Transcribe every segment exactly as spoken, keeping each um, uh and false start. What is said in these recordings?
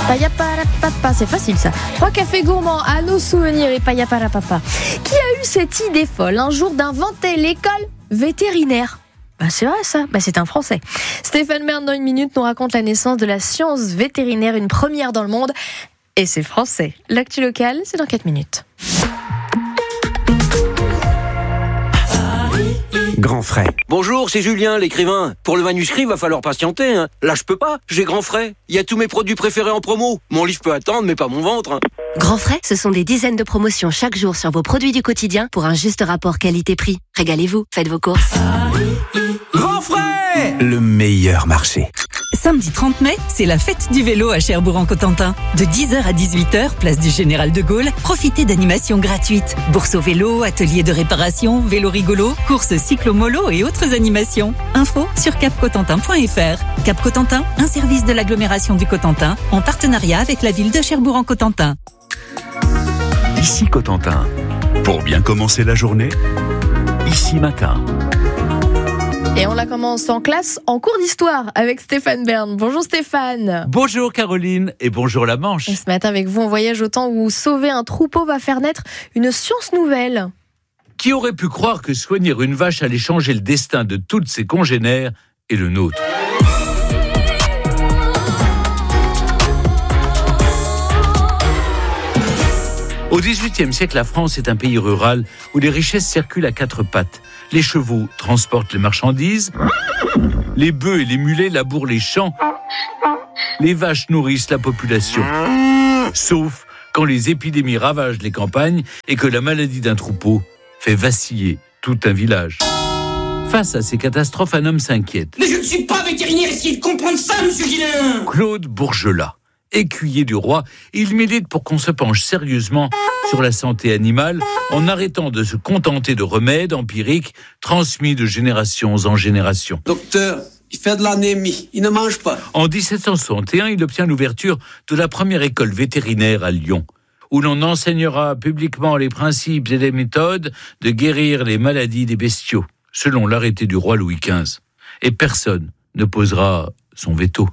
Paya para papa, c'est facile ça. Trois cafés gourmands à nos souvenirs et paya para papa. Qui a eu cette idée folle un jour d'inventer l'école vétérinaire? Bah c'est vrai ça, bah c'est un Français. Stéphane Bern dans une minute nous raconte la naissance de la science vétérinaire, une première dans le monde. Et c'est français. L'actu locale, c'est dans quatre minutes. Grand frais. Bonjour, c'est Julien, l'écrivain. Pour le manuscrit, va falloir patienter. Hein. Là, je peux pas. J'ai Grand frais. Il y a tous mes produits préférés en promo. Mon livre peut attendre, mais pas mon ventre. Hein. Grand frais, ce sont des dizaines de promotions chaque jour sur vos produits du quotidien pour un juste rapport qualité-prix. Régalez-vous, faites vos courses. Grand frais, le meilleur marché. Samedi trente mai, c'est la fête du vélo à Cherbourg-en-Cotentin. De dix heures à dix-huit heures, place du Général de Gaulle, profitez d'animations gratuites. Bourse au vélo, ateliers de réparation, vélo rigolo, courses cyclo-molo et autres animations. Info sur cap cotentin point f r. Cap Cotentin, un service de l'agglomération du Cotentin, en partenariat avec la ville de Cherbourg-en-Cotentin. Ici Cotentin. Pour bien commencer la journée, ici matin. Et on la commence en classe, en cours d'histoire, avec Stéphane Bern. Bonjour Stéphane. Bonjour Caroline et bonjour la Manche. Et ce matin avec vous, on voyage au temps où sauver un troupeau va faire naître une science nouvelle. Qui aurait pu croire que soigner une vache allait changer le destin de toutes ses congénères et le nôtre? Au dix-huitième siècle, la France est un pays rural où les richesses circulent à quatre pattes. Les chevaux transportent les marchandises, les bœufs et les mulets labourent les champs, les vaches nourrissent la population. Sauf quand les épidémies ravagent les campagnes et que la maladie d'un troupeau fait vaciller tout un village. Face à ces catastrophes, un homme s'inquiète. Mais je ne suis pas vétérinaire, essayez de comprendre ça, monsieur Guillain. Claude Bourgelat. Écuyer du roi, il milite pour qu'on se penche sérieusement sur la santé animale en arrêtant de se contenter de remèdes empiriques transmis de génération en génération. Docteur, il fait de l'anémie, il ne mange pas. En dix-sept cent soixante et un, il obtient l'ouverture de la première école vétérinaire à Lyon, où l'on enseignera publiquement les principes et les méthodes de guérir les maladies des bestiaux, selon l'arrêté du roi Louis quinze. Et personne ne posera son veto.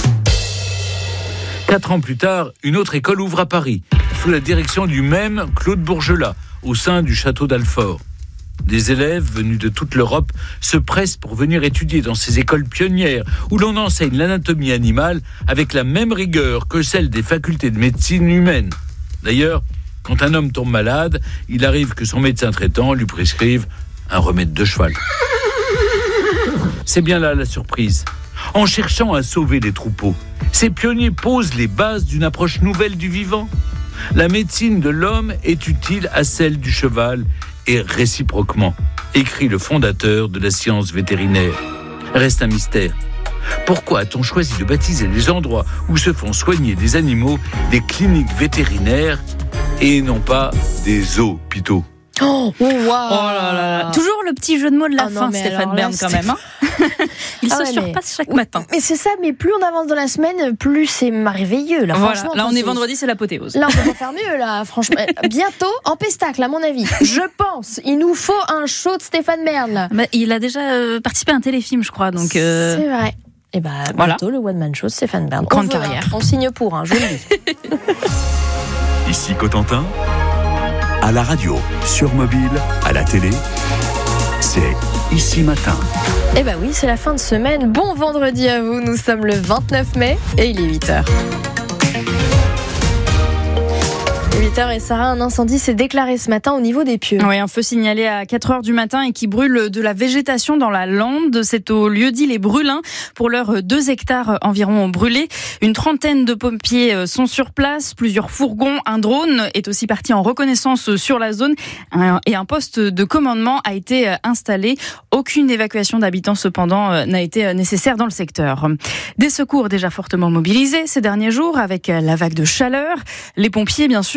Quatre ans plus tard, une autre école ouvre à Paris, sous la direction du même Claude Bourgelat, au sein du château d'Alfort. Des élèves venus de toute l'Europe se pressent pour venir étudier dans ces écoles pionnières, où l'on enseigne l'anatomie animale avec la même rigueur que celle des facultés de médecine humaine. D'ailleurs, quand un homme tombe malade, il arrive que son médecin traitant lui prescrive un remède de cheval. C'est bien là la surprise. En cherchant à sauver les troupeaux, ces pionniers posent les bases d'une approche nouvelle du vivant. La médecine de l'homme est utile à celle du cheval et réciproquement, écrit le fondateur de la science vétérinaire. Reste un mystère. Pourquoi a-t-on choisi de baptiser les endroits où se font soigner des animaux des cliniques vétérinaires et non pas des hôpitaux? Oh, wow. Oh là là. Toujours le petit jeu de mots de la ah fin, non, Stéphane Bern, quand même. Hein. Il ah se ouais, surpasse mais... chaque matin. Mais c'est ça, mais plus on avance dans la semaine, plus c'est merveilleux. Là, voilà. franchement, là on c'est... est vendredi, c'est l'apothéose. Là, on peut pas faire mieux, là, franchement. Bientôt, en pestacle, à mon avis. Je pense, il nous faut un show de Stéphane Bern, là. Bah, il a déjà euh, participé à un téléfilm, je crois. Donc, euh... c'est vrai. Et bah, voilà. bientôt, le one-man show de Stéphane Bern. Grande on carrière. Veut, hein. On signe pour, hein, je le dis. Ici Cotentin, à la radio, sur mobile, à la télé, c'est Ici Matin. Eh bah oui, c'est la fin de semaine. Bon vendredi à vous, nous sommes le vingt-neuf mai et il est huit heures. huit heures et Sarah, un incendie s'est déclaré ce matin au niveau des Pieux. Oui, un feu signalé à quatre heures du matin et qui brûle de la végétation dans la lande. C'est au lieu-dit Les Brûlins. Pour l'heure, deux hectares environ ont brûlé. Une trentaine de pompiers sont sur place. Plusieurs fourgons, un drone est aussi parti en reconnaissance sur la zone et un poste de commandement a été installé. Aucune évacuation d'habitants cependant n'a été nécessaire dans le secteur. Des secours déjà fortement mobilisés ces derniers jours avec la vague de chaleur. Les pompiers, bien sûr,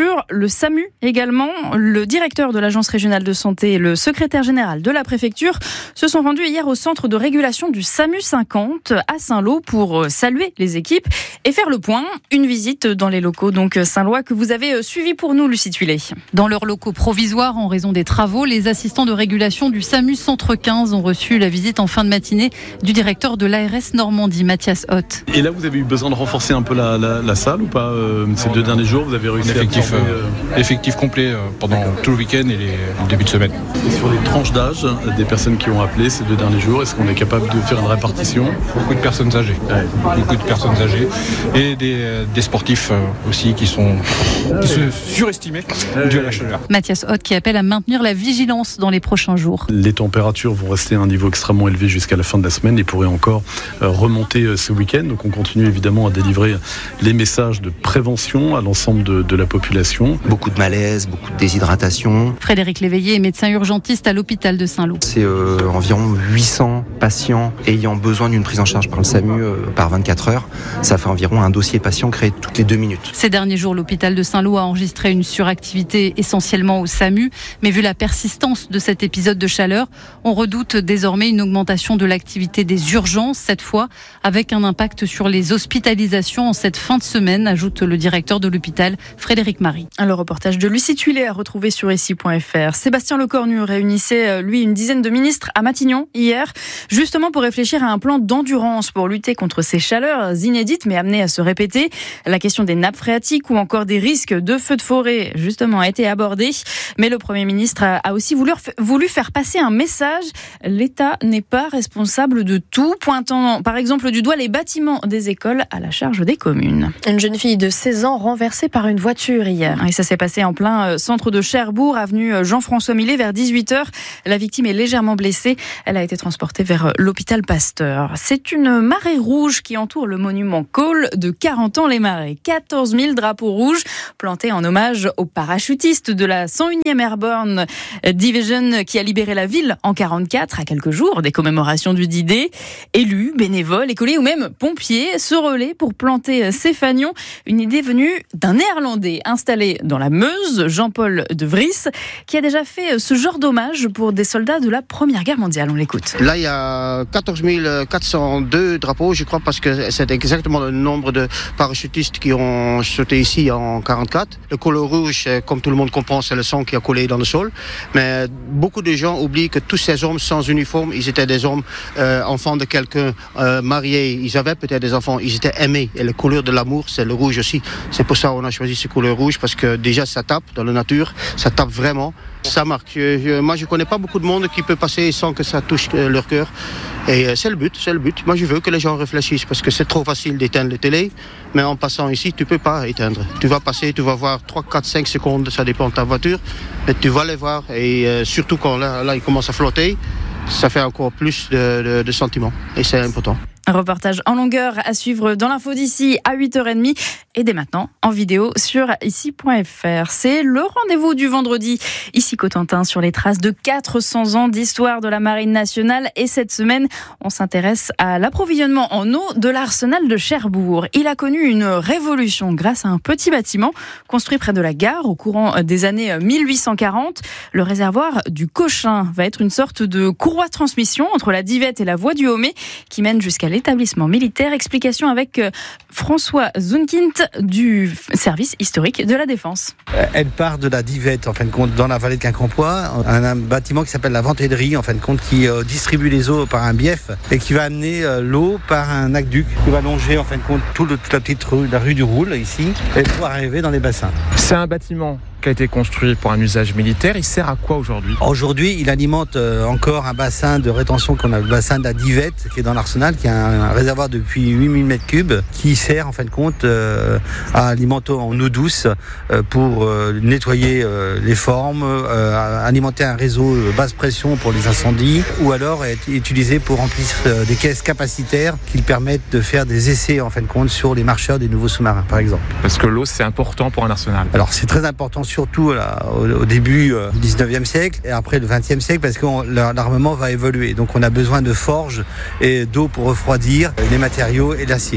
préfecture, le SAMU également. Le directeur de l'agence régionale de santé et le secrétaire général de la préfecture se sont rendus hier au centre de régulation du SAMU cinquante à Saint-Lô pour saluer les équipes et faire le point. Une visite dans les locaux donc Saint-Lois que vous avez suivi pour nous, Lucie Tuillet. Dans leurs locaux provisoires en raison des travaux, les assistants de régulation du SAMU Centre quinze ont reçu la visite en fin de matinée du directeur de l'A R S Normandie, Mathias Hoth. Et là, vous avez eu besoin de renforcer un peu la, la, la salle ou pas euh, ces deux derniers jours, vous avez réussi effectif, à former, euh, effectif complet euh, pendant D'accord. tout le week-end et les, le début de semaine. Et sur les tranches d'âge des personnes qui ont appelé ces deux derniers jours, est-ce qu'on est capable de faire une répartition? Beaucoup de personnes âgées, ouais. beaucoup de personnes âgées et des, des sportifs euh, aussi qui sont qui se surestimés dû à la chaleur. Mathias Hoth qui appelle à maintenir la vigilance dans les prochains jours. Les températures vont rester à un niveau extrêmement élevé jusqu'à la fin de la semaine et pourraient encore euh, remonter euh, ce week-end. Donc on continue évidemment à délivrer les messages de prévention à l'ensemble de, de la population. Beaucoup de malaise, beaucoup de déshydratation. Frédéric Léveillé est médecin urgentiste à l'hôpital de Saint-Lô. C'est euh, environ huit cents patients ayant besoin d'une prise en charge par le SAMU euh, par vingt-quatre heures. Ça fait environ un dossier patient créé toutes les deux minutes. Ces derniers jours, l'hôpital de Saint-Lô a enregistré une suractivité essentiellement au SAMU. Mais vu la persistance de cet épisode de chaleur, on redoute désormais une augmentation de l'activité des urgences, cette fois avec un impact sur les hospitalisations en cette fin de semaine, ajoute le directeur de l'hôpital, Frédéric Marie. Le reportage de Lucie Tuillet à retrouver sur ici point f r. Sébastien Lecornu réunissait, lui, une dizaine de ministres à Matignon hier, justement pour réfléchir à un plan d'endurance pour lutter contre ces chaleurs inédites mais amenées à se répéter. La question des nappes phréatiques ou encore des risques de feux de forêt, justement, a été abordée. Mais le Premier ministre a aussi voulu, voulu faire passer un message. L'État n'est pas responsable de tout, pointant par exemple du doigt les bâtiments des écoles à la charge des communes. Une jeune fille de seize ans renversée par une voiture hier. Et ça s'est passé en plein centre de Cherbourg, avenue Jean-François Millet, vers dix-huit heures. La victime est légèrement blessée. Elle a été transportée vers l'hôpital Pasteur. C'est une marée rouge qui entoure le monument Cole de quarante ans les Marais. quatorze mille drapeaux rouges plantés en hommage aux parachutistes de la cent unième Airborne Division qui a libéré la ville en quarante-quatre, à quelques jours des commémorations du D-Day. Élus, bénévoles, écoliers ou même pompiers se relaient pour planter ces fanions. Une idée venue d'un Néerlandais installé dans la Meuse, Jean-Paul de Vries, qui a déjà fait ce genre d'hommage pour des soldats de la Première Guerre mondiale. On l'écoute. Là, il y a quatorze mille quatre cent deux drapeaux, je crois, parce que c'est exactement le nombre de parachutistes qui ont sauté ici en quarante-quatre. Le col rouge, comme tout le monde comprend, c'est le sang qui a collé dans le sol. Mais beaucoup de gens oublient que tous ces hommes sans uniforme, ils étaient des hommes euh, enfants de quelqu'un euh, mariés. Ils avaient peut-être des enfants, ils étaient aimés. Et la couleur de l'amour, c'est le rouge aussi. C'est pour ça qu'on a choisi ce couleur rouge, parce que déjà, ça tape dans la nature. Ça tape vraiment. Ça marque. Je, je, moi, je connais pas beaucoup de monde qui peut passer sans que ça touche euh, leur cœur. Et euh, c'est le but, c'est le but. Moi, je veux que les gens réfléchissent, parce que c'est trop facile d'éteindre la télé. Mais en passant ici, tu peux pas éteindre. Tu vas passer, tu vas voir trois, quatre, cinq secondes, ça dépend de ta voiture. Mais tu vas les voir. Et euh, surtout quand là, là, il commence à flotter, ça fait encore plus de, de, de sentiments. Et c'est important. Un reportage en longueur à suivre dans l'info d'ici à huit heures trente et dès maintenant en vidéo sur ici point f r. C'est le rendez-vous du vendredi ici Cotentin sur les traces de quatre cents ans d'histoire de la Marine nationale. Et cette semaine, on s'intéresse à l'approvisionnement en eau de l'arsenal de Cherbourg. Il a connu une révolution grâce à un petit bâtiment construit près de la gare au courant des années mille huit cent quarante. Le réservoir du Cochin va être une sorte de courroie de transmission entre la Divette et la voie du Homais qui mène jusqu'à l'établissement militaire. Explication avec François Zunkint du service historique de la Défense. Elle part de la Divette, en fin de compte, dans la vallée de Quincampoix, un, un bâtiment qui s'appelle la Ventellerie, en fin de compte, qui euh, distribue les eaux par un bief et qui va amener euh, l'eau par un aqueduc qui va longer, en fin de compte, tout le, toute la petite rue, la rue du Roule, ici, et pour arriver dans les bassins. C'est un bâtiment qui a été construit pour un usage militaire. Il sert à quoi aujourd'hui ? Aujourd'hui, il alimente euh, encore un bassin de rétention qu'on a le bassin de la Divette, qui est dans l'arsenal, qui a un, un réservoir depuis huit mille mètres cubes, qui sert en fin de compte euh, à alimenter en eau douce euh, pour euh, nettoyer euh, les formes, euh, alimenter un réseau euh, basse pression pour les incendies, ou alors être utilisé pour remplir euh, des caisses capacitaires qui permettent de faire des essais en fin de compte sur les marcheurs des nouveaux sous-marins, par exemple. Parce que l'eau, c'est important pour un arsenal. Alors, c'est très important, surtout là, au, au début euh, du dix-neuvième siècle et après le vingtième siècle, parce que on, l'armement va évoluer. Donc on a besoin de forges et d'eau pour refroidir les matériaux et l'acier.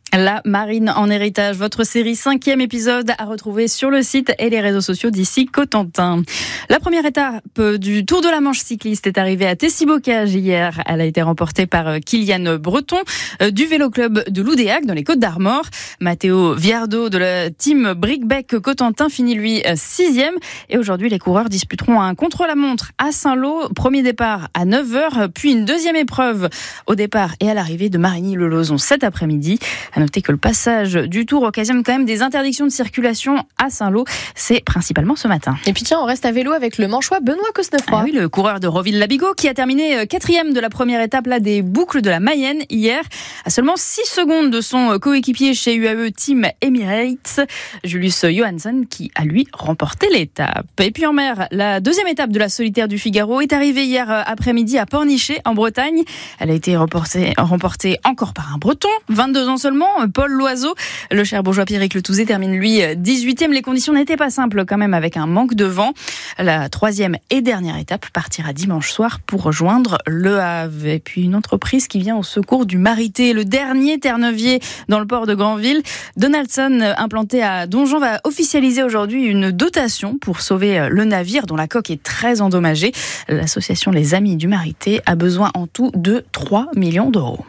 La Marine en héritage, votre série cinquième épisode à retrouver sur le site et les réseaux sociaux d'ici Cotentin. La première étape du Tour de la Manche cycliste est arrivée à Tessy-Bocage hier. Elle a été remportée par Kylian Breton du Vélo Club de Loudéac dans les Côtes-d'Armor. Matteo Viardo de la team Brickbeck Cotentin finit lui sixième. Et aujourd'hui, les coureurs disputeront un contre-la-montre à Saint-Lô. Premier départ à neuf heures, puis une deuxième épreuve au départ et à l'arrivée de Marigny-le-Lauzon cet après-midi. À noter que le passage du Tour occasionne quand même des interdictions de circulation à Saint-Lô. C'est principalement ce matin. Et puis tiens, on reste à vélo avec le Manchois Benoît Cosnefroy. Ah oui, le coureur de Roville-Labigo qui a terminé quatrième de la première étape là, des boucles de la Mayenne hier, à seulement six secondes de son coéquipier chez U A E Team Emirates, Julius Johansson, qui a lui remporté l'étape. Et puis en mer, la deuxième étape de la solitaire du Figaro est arrivée hier après-midi à Pornichet en Bretagne. Elle a été remportée, remportée encore par un Breton, vingt-deux ans seulement, Paul Loiseau. Le Cherbourgeois Pierrick Le Touzé termine lui dix-huitième. Les conditions n'étaient pas simples quand même avec un manque de vent. La troisième et dernière étape partira dimanche soir pour rejoindre Le Havre. Et puis une entreprise qui vient au secours du Marité, le dernier terre-neuvier dans le port de Granville. Donaldson, implanté à Donjon, va officialiser aujourd'hui une dotation pour sauver le navire dont la coque est très endommagée. L'association Les Amis du Marité a besoin en tout de trois millions d'euros.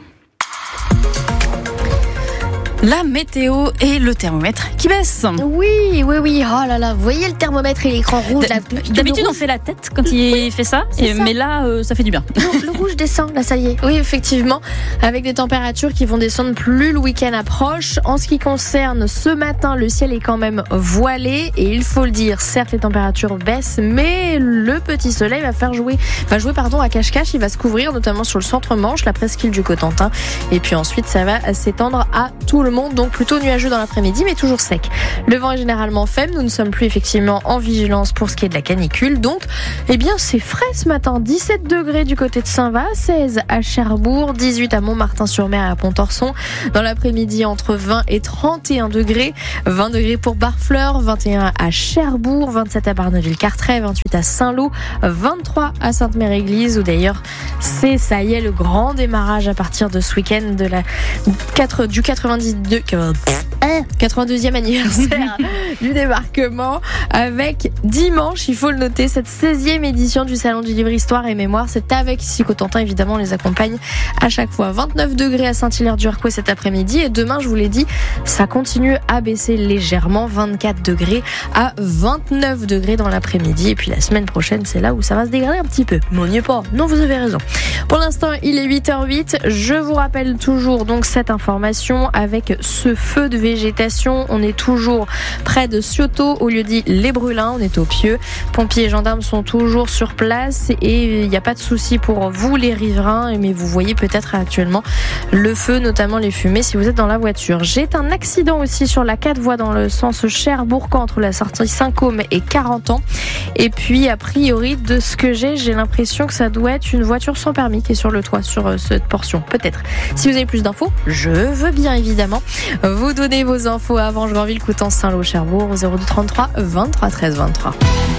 La météo et le thermomètre qui baisse. Oui, oui, oui. Oh là là, vous voyez le thermomètre et l'écran rouge. Là, d'habitude, on fait la tête quand il oui, fait ça, et, ça, mais là, euh, ça fait du bien. Le, le rouge descend, là, ça y est. Oui, effectivement, avec des températures qui vont descendre plus le week-end approche. En ce qui concerne ce matin, le ciel est quand même voilé et il faut le dire, certes, les températures baissent, mais le petit soleil va faire jouer, va jouer pardon, à cache-cache. Il va se couvrir, notamment sur le centre-Manche, la presqu'île du Cotentin, et puis ensuite, ça va s'étendre à tout le monde, donc plutôt nuageux dans l'après-midi mais toujours sec. Le vent est généralement faible, nous ne sommes plus effectivement en vigilance pour ce qui est de la canicule, donc eh bien c'est frais ce matin. Dix-sept degrés du côté de Saint-Va, seize à Cherbourg, dix-huit à Montmartin-sur-Mer et à Pontorson. Dans l'après-midi entre vingt et trente et un degrés, vingt degrés pour Barfleur, vingt et un à Cherbourg, vingt-sept à Barneville-Carteret, vingt-huit à Saint-Lô, vingt-trois à Sainte-Mère-Église, où d'ailleurs c'est ça y est le grand démarrage à partir de ce week-end de la quatre, du quatre-vingt-dix-deux quatre-vingt-deuxième anniversaire du débarquement, avec dimanche, il faut le noter, cette seizième édition du Salon du Livre Histoire et Mémoire. C'est avec ici Cotentin, évidemment, on les accompagne à chaque fois. vingt-neuf degrés à Saint-Hilaire-du-Harcouët cet après-midi, et demain, je vous l'ai dit, ça continue à baisser légèrement, vingt-quatre degrés à vingt-neuf degrés dans l'après-midi, et puis la semaine prochaine, c'est là où ça va se dégrader un petit peu. Mais on n'y est pas, non, vous avez raison. Pour l'instant, il est huit heures huit, je vous rappelle toujours donc cette information avec ce feu de végétation. On est toujours près de Cioto, au lieu-dit Les Brulins, on est au Pieux. Pompiers et gendarmes sont toujours sur place et il n'y a pas de souci pour vous les riverains, mais vous voyez peut-être actuellement le feu, notamment les fumées si vous êtes dans la voiture. J'ai un accident aussi sur la quatre voies dans le sens Cherbourg-Caen entre la sortie Saint-Côme et quarante ans. Et puis a priori de ce que j'ai, j'ai l'impression que ça doit être une voiture sans permis qui est sur le toit sur cette portion, peut-être. Si vous avez plus d'infos, je veux bien évidemment vous donner vos infos à Avange, Granville, Coutances, Saint-Lô, Cherbourg au zéro deux trente-trois vingt-trois treize vingt-trois.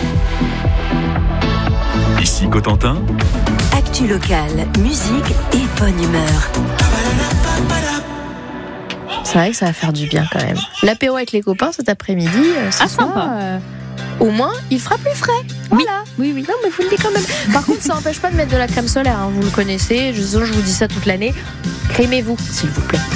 Ici Cotentin. Actu locale, musique et bonne humeur. C'est vrai que ça va faire du bien quand même. L'apéro avec les copains cet après-midi, euh, ce ah, soir, sympa. Euh, au moins il fera plus frais. Voilà. Oui, oui. Non mais vous le dites quand même. Par contre, ça n'empêche pas de mettre de la crème solaire, hein. Vous le connaissez, je, je vous dis ça toute l'année. Crémez-vous, s'il vous plaît.